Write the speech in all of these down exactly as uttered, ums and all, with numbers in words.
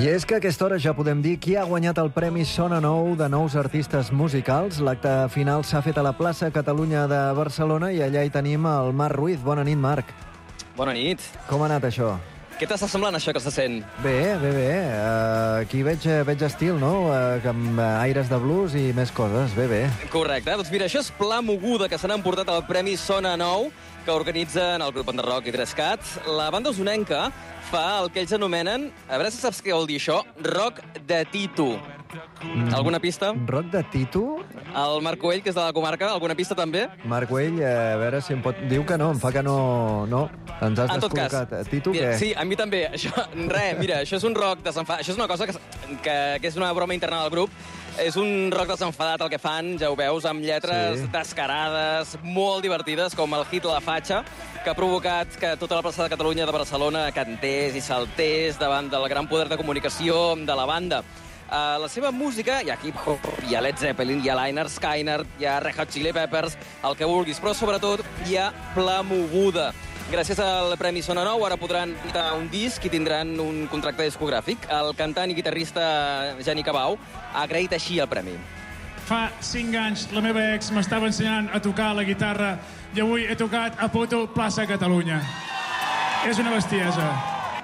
I és que a aquesta hora ja podem dir qui ha guanyat el Premi Sona Nou de nous artistes musicals. L'acte final s'ha fet a la plaça Catalunya de Barcelona i allà hi tenim el Marc Ruiz. Bona nit, Marc. Bona nit. Com ha anat això? Què t'està semblant, això que se sent? Bé, bé, bé. Uh, aquí veig, veig estil, no? Uh, amb aires de blues i més coses. Bé, bé. Correcte. Doncs mira, això és Pla Moguda, que se n'ha emportat el Premi Sona Nou, que organitzen el grup Enderrock i Trescat. La banda usonenca fa el que ells anomenen, a veure si saps què vol dir això, rock de Tito. Mm. Alguna pista? Rock de Tito? El Marc Güell, que és de la comarca, alguna pista també? Marc Güell, a veure si em pot... Diu que no, em fa que no... No, ens has descol·locat. Tito, mira, què? Sí, a mi també. Això, res, mira, això és un rock desenfadat. Això és una cosa que, que, que és una broma interna del grup. És un rock desenfadat, el que fan, ja ho veus, amb lletres sí. descarades, molt divertides, com el hit La Fatxa, que ha provocat que tota la plaça de Catalunya de Barcelona cantés i saltés davant del gran poder de comunicació de la banda. Uh, la seva música, hi ha hip-hop, hi ha Led Zeppelin, hi ha Lynyrd Skynyrd, hi ha Red Hot Chili Peppers, el que vulguis, però sobretot hi ha Pla Moguda. Gràcies al Premi Sona Nou ara podran editar un disc i tindran un contracte discogràfic. El cantant i guitarrista Jani Cabau ha agraït així el premi. Fa cinc anys la meva ex m'estava ensenyant a tocar la guitarra i avui he tocat a Poto plaça Catalunya. És una bestiesa.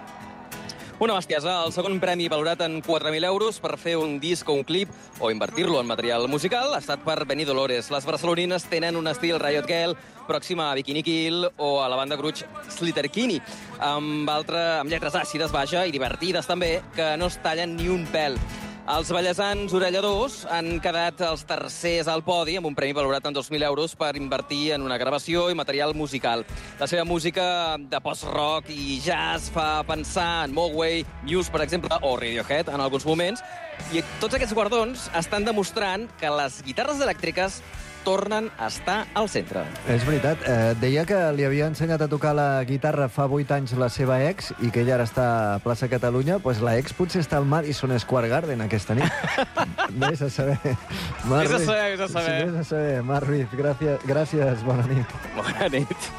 Una bestiesa, el segon premi valorat en quatre mil euros per fer un disc o un clip o invertir-lo en material musical ha estat per Benny Dolores. Les barcelonines tenen un estil Riot Girl pròxim a Bikini Kill o a la banda grunge Sleater-Kinney, amb, altre, amb lletres àcides, vaja, i divertides també, que no es tallen ni un pèl. Els ballesans orelladors han quedat els tercers al podi amb un premi valorat en dos mil euros per invertir en una gravació i material musical. La seva música de post-rock i jazz fa pensar en Mogwai, Muse, per exemple, o Radiohead en alguns moments. I tots aquests guardons estan demostrant que les guitarres elèctriques tornen a estar al centre. És veritat. Eh, deia que li havia ensenyat a tocar la guitarra fa vuit anys la seva ex i que ella ara està a plaça Catalunya. Doncs pues la ex potser està al Madison Square Garden aquesta nit. Vés a saber. Vés a saber, vés a saber. Vés a saber. Marc Ruiz, gràcies, gràcies. Bona nit. Bona nit.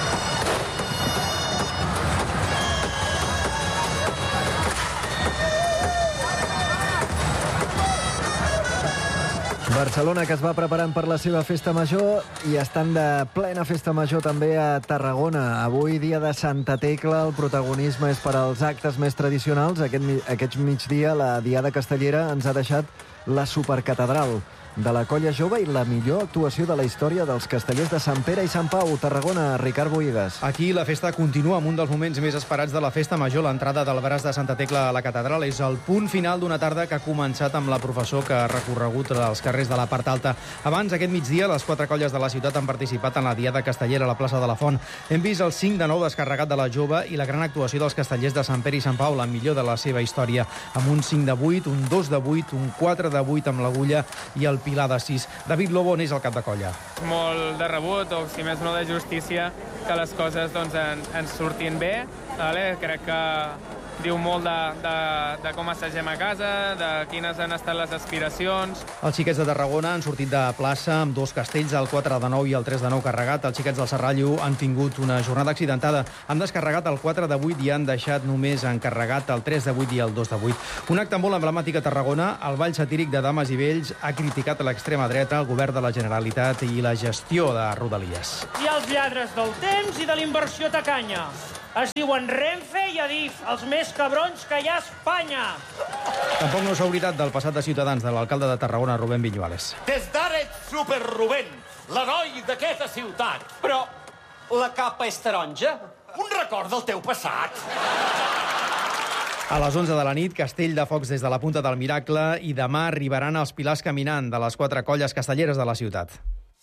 Barcelona, que es va preparant per la seva festa major, i estan de plena festa major també a Tarragona. Avui, dia de Santa Tecla, el protagonisme és per als actes més tradicionals. Aquest, aquest migdia, la Diada Castellera ens ha deixat la Supercatedral de la Colla Jove i la millor actuació de la història dels castellers de Sant Pere i Sant Pau. Tarragona, Ricard Bohigas. Aquí la festa continua amb un dels moments més esperats de la festa major. L'entrada del braç de Santa Tecla a la catedral és el punt final d'una tarda que ha començat amb la professó que ha recorregut els carrers de la part alta. Abans, aquest migdia, les quatre colles de la ciutat han participat en la Diada Castellera a la plaça de la Font. Hem vist el cinc de nou descarregat de la Jove i la gran actuació dels castellers de Sant Pere i Sant Pau, la millor de la seva història, amb un cinc de vuit, un dos de vuit, un quatre de vuit amb l'agulla i el pilar de sis. David Lobo n'és el cap de colla. Molt de rebut, o si més no de justícia, que les coses doncs, en, ens surtin bé. Vale? Crec que diu molt de, de, de com assagem a casa, de quines han estat les aspiracions. Els xiquets de Tarragona han sortit de plaça amb dos castells, el quatre de nou i el tres de nou carregat. Els xiquets del Serrallo han tingut una jornada accidentada. Han descarregat el quatre de vuit i han deixat només encarregat el tres de vuit i el dos de vuit. Un acte molt emblemàtic a Tarragona. El ball satíric de Dames i Vells ha criticat a l'extrema dreta el govern de la Generalitat i la gestió de Rodalies. I els lladres del temps i de la inversió tacanya. Es diuen Renfe i Adif, els més cabrons que hi ha a Espanya. Tampoc no s'ha oblidat del passat de Ciutadans de l'alcalde de Tarragona, Rubén Viñuales. Des d'ara ets super Rubén, l'heroi d'aquesta ciutat. Però la capa és taronja? Un record del teu passat. A les onze de la nit, castell de focs des de la Punta del Miracle i demà arribaran els pilars caminant de les quatre colles castelleres de la ciutat.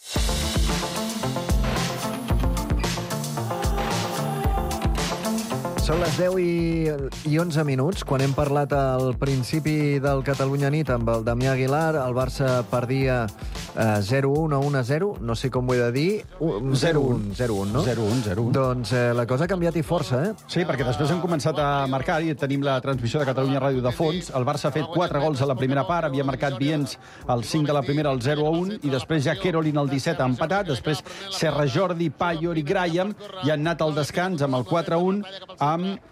Són les deu i onze minuts, quan hem parlat al principi del Catalunya Nit amb el Damià Aguilar. El Barça perdia eh, zero un o un a zero, no sé com ho he de dir. zero un, zero un, no? zero un, zero un. Doncs eh, la cosa ha canviat i força, eh? Sí, perquè després hem començat a marcar i tenim la transmissió de Catalunya Ràdio de fons. El Barça ha fet quatre gols a la primera part, havia marcat Viens el cinc de la primera, el zero a un, i després ja Kerolin el disset ha empatat, després Serra Jordi, Payor i Graham, i han anat al descans amb el quatre a un amb amb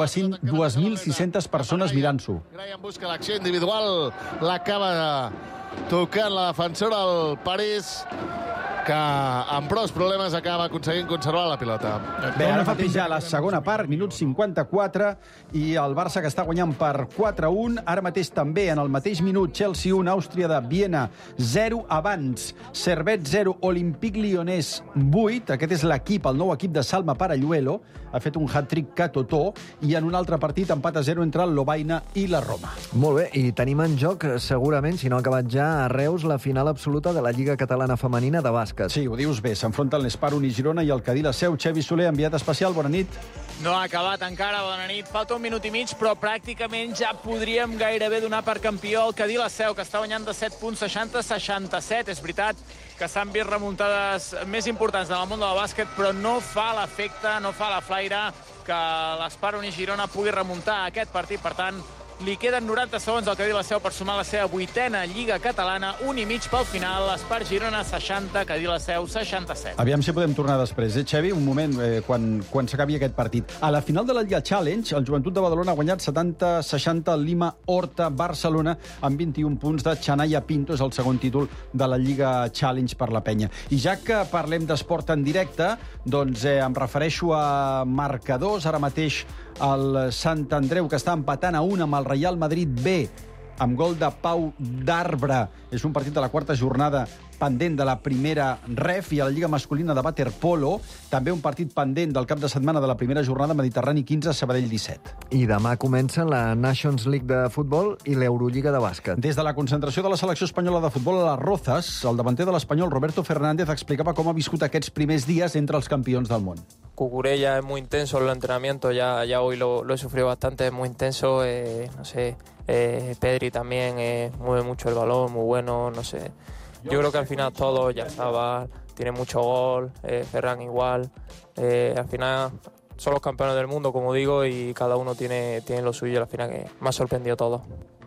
dues mil sis-centes persones mirant-s'ho. Graham busca l'acció individual, l'acaba tocant la defensora del París, que amb prou problemes acaba aconseguint conservar la pilota. Bé, ara fa pitjar la segona part, minut cinquanta-quatre, i el Barça que està guanyant per quatre a un. Ara mateix també, en el mateix minut, Chelsea un, Àustria de Viena zero. Abans, Servette zero, Olympique Lyonnès vuit. Aquest és l'equip, el nou equip de Salma Paralluelo. Ha fet un hat-trick Catotó. I en un altre partit, empat a zero entre el Lovaina i la Roma. Molt bé, i tenim en joc, segurament, si no ha acabat ja, a Reus, la final absoluta de la Lliga Catalana Femenina de bàsquet. Sí, ho dius bé. S'enfronten l'Esparun i Girona i el Cadí la Seu. Xevi Soler, enviat especial, bona nit. No ha acabat encara, bona nit. Falta un minut i mig, però pràcticament ja podríem gairebé donar per campió el Cadí la Seu, que està guanyant de set punts, seixanta a seixanta-set. És veritat que s'han vist remuntades més importants en el món del bàsquet, però no fa l'efecte, no fa la flaire que l'Esparun i Girona pugui remuntar aquest partit. Per tant, li queden noranta segons al Cadí la Seu per sumar la seva vuitena Lliga Catalana, un i mig pel final, l'Espar Girona seixanta, Cadí la Seu seixanta-set. Aviam si podem tornar després, eh, Xevi? Un moment, eh, quan, quan s'acabi aquest partit. A la final de la Lliga Challenge, el Joventut de Badalona ha guanyat setanta a seixanta al Lima Horta Barcelona amb vint-i-un punts de Chanaya Pinto, és el segon títol de la Lliga Challenge per la penya. I ja que parlem d'esport en directe, doncs eh, em refereixo a marcadors. Ara mateix el Sant Andreu, que està empatant a un amb el Real Madrid B, amb gol de Pau d'Arbre. És un partit de la quarta jornada pendent de la primera ref, i a la Lliga Masculina de Waterpolo també un partit pendent del cap de setmana de la primera jornada, Mediterrani quinze, Sabadell disset. I demà comencen la Nations League de futbol i l'Eurolliga de bàsquet. Des de la concentració de la selecció espanyola de futbol a les Rozas, el davanter de l'Espanyol, Roberto Fernández, explicava com ha viscut aquests primers dies entre els campions del món. Cucurella es muy intenso el entrenamiento, ya, ya hoy lo, lo he sufrido bastante, es muy intenso, eh, no sé, eh, Pedri también eh, mueve mucho el balón, muy bueno, no sé. Yo creo que al final todo ya estaba, tiene mucho gol, eh, Ferran igual, eh, al final son los campeones del mundo, como digo, y cada uno tiene, tiene lo suyo, al final que me ha sorprendido todo.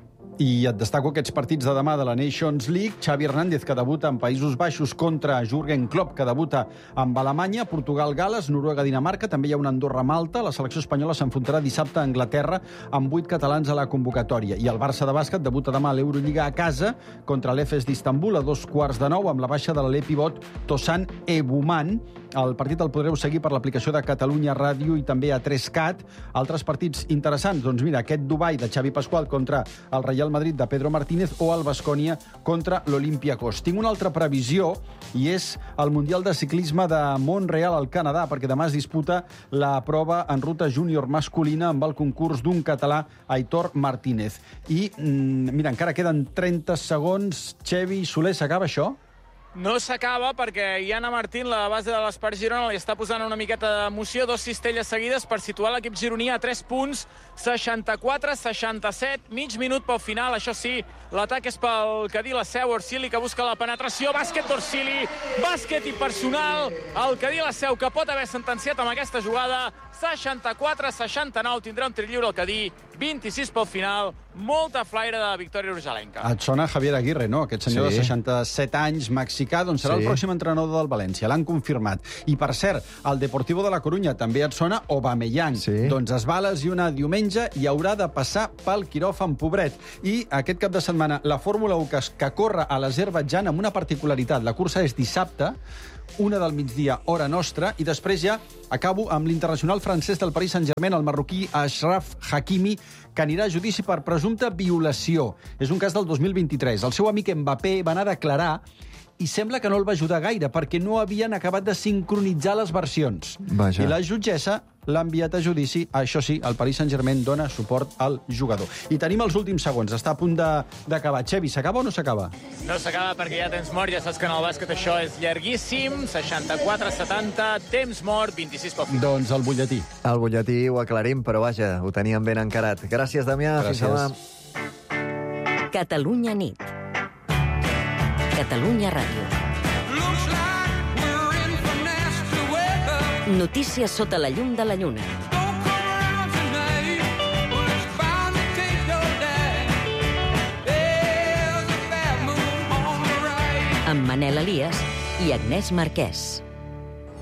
I et destaco aquests partits de demà de la Nations League. Xavi Hernández, que debuta en Països Baixos, contra Jürgen Klopp, que debuta amb Alemanya, Portugal-Gales, Noruega-Dinamarca, també hi ha un Andorra-Malta. La selecció espanyola s'enfrontarà dissabte a Anglaterra amb vuit catalans a la convocatòria. I el Barça de bàsquet debuta demà a l'Eurolliga a casa contra l'Efes d'Istanbul a dos quarts de nou, amb la baixa de l'E pivot Tosan Ebuman. El partit el podreu seguir per l'aplicació de Catalunya Ràdio i també a tres cat. Altres partits interessants, doncs mira, aquest Dubai de Xavi Pasqual contra el Real Madrid de Pedro Martínez o el Baskonia contra l'Olympiacos. Tinc una altra previsió i és el Mundial de Ciclisme de Montreal al Canadà, perquè demà es disputa la prova en ruta júnior masculina amb el concurs d'un català, Aitor Martínez. I, mm, mira, encara queden trenta segons. Xevi Soler, s'acaba això? No s'acaba perquè Iana Martín, la base de l'Espar Girona, li està posant una miqueta d'emoció, dos cistelles seguides per situar l'equip gironí a tres punts, seixanta-quatre a seixanta-set, mig minut pel final. Això sí, l'atac és pel Cadí la Seu, Orsili, que busca la penetració, bàsquet d'Orsili, bàsquet i personal, el Cadí la Seu, que pot haver sentenciat amb aquesta jugada, seixanta-quatre a seixanta-nou, tindrà un tir lliure el Cadí, vint-i-sis pel final, molta flaire de victòria urgelenca. Et sona Javier Aguirre, no? Aquest senyor Sí. de seixanta-set anys, mexicà, doncs serà Sí. el pròxim entrenador del València. L'han confirmat. I, per cert, el Deportivo de la Corunya també et sona Aubameyang. Sí. Doncs es va lesionar diumenge i haurà de passar pel quiròfan, pobret. I aquest cap de setmana la Fórmula un que, que corre a l'Azerbaidjan amb una particularitat. La cursa és dissabte, una del migdia, hora nostra, i després ja acabo amb l'internacional francès del Paris Saint-Germain, el marroquí Achraf Hakimi, que anirà a judici per presumpta violació. És un cas del dos mil vint-i-tres. El seu amic Mbappé va anar a declarar i sembla que no el va ajudar gaire, perquè no havien acabat de sincronitzar les versions. Vaja. I la jutgessa l'ha enviat a judici. Això sí, el Paris Saint-Germain dona suport al jugador. I tenim els últims segons. Està a punt de- d'acabar. Xevi, s'acaba o no s'acaba? No s'acaba perquè ja temps mort, ja saps que en el bàsquet això és llarguíssim, seixanta-quatre a setanta, temps mort, vint-i-sis pel final. Doncs el butlletí. El butlletí ho aclarim, però vaja, ho teníem ben encarat. Gràcies, Damià. Fins Gràcies. demà. Catalunya nit. Catalunya Ràdio. Notícies sota la llum de la lluna. Amb Manel Elias i Agnès Marquès.